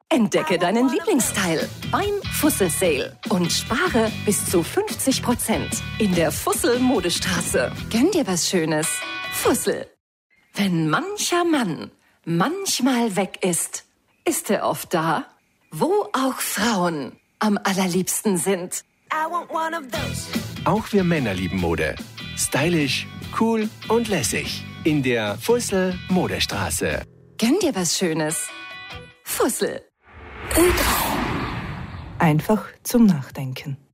Entdecke deinen Lieblingsteil beim Fussel Sale und spare bis zu 50% in der Fussel Modestraße. Gönn dir was Schönes. Fussel. Wenn mancher Mann manchmal weg ist, ist er oft da, wo auch Frauen am allerliebsten sind. Auch wir Männer lieben Mode. Stylisch, cool und lässig. In der Fussel Modestraße. Gönn dir was Schönes. Fussel. Einfach zum Nachdenken.